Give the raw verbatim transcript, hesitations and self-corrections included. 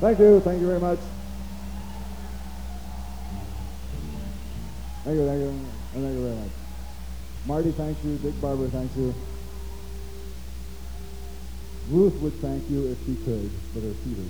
Thank you. Thank you very much. Thank you. Thank you. Thank you very much. Marty, thank you. Dick Barber, thank you. Ruth would thank you if she could, but her feet are